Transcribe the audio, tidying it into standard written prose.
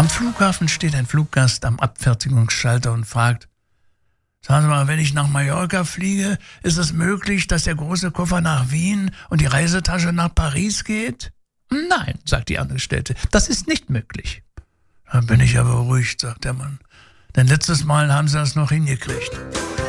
Am Flughafen steht ein Fluggast am Abfertigungsschalter und fragt: Sagen Sie mal, wenn ich nach Mallorca fliege, ist es möglich, dass der große Koffer nach Wien und die Reisetasche nach Paris geht? Nein, sagt die Angestellte, das ist nicht möglich. Da bin ich aber beruhigt, sagt der Mann. Denn letztes Mal haben Sie das noch hingekriegt.